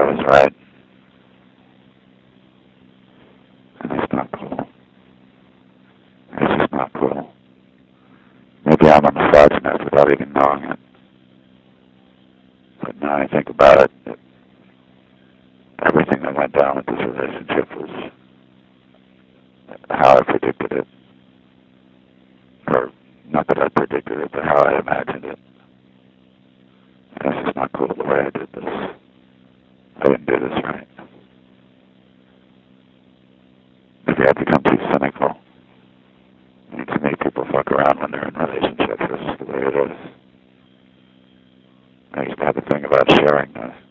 was right. And it's not cool. It's just not cool. Maybe I'm a misogynist without even knowing it. But now I think about it, everything that went down with this relationship was how I predicted it. Or, not that I predicted it, but how I imagined it. And it's just not cool the way I did this. I didn't do this right. Maybe I've become too cynical. I mean, to me, people fuck around when they're in relationships. That's just the way it is. I used to have a thing about sharing,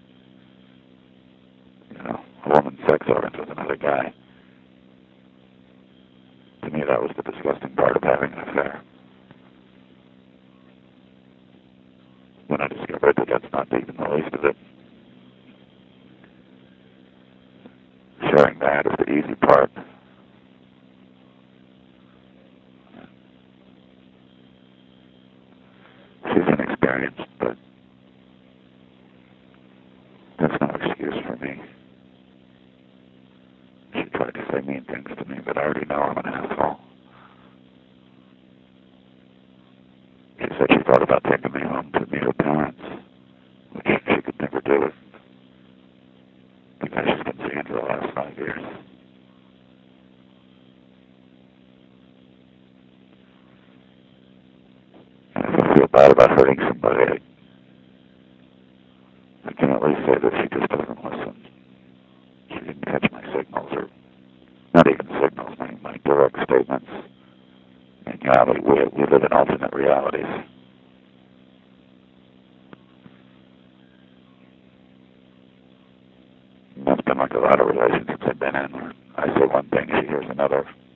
a woman's sex organs with another guy. To me, that was the disgusting part of having an affair. When I discovered that that's not even the least of it. Sharing that is the easy part. She's inexperienced, but that's no excuse for me. She tried to say mean things to me, but I already know I'm an asshole. She said she thought about taking me home to meet her parents, which she could never do because she's been seeing for the last 5 years. And if I feel bad about hurting somebody, I can at least say that she just doesn't listen. She didn't catch my signals, or not even signals, my direct statements. And we live in alternate realities. And that's been like a lot of relationships I've been in, where I say one thing, she hears another.